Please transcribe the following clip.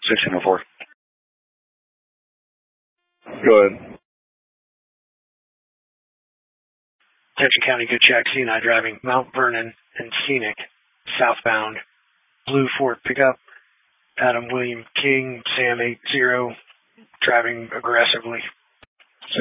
1604. Go ahead. Attention County, good check. C&I driving Mount Vernon and Scenic, southbound. Blue Ford pickup. Adam William King, Sam 80, driving aggressively.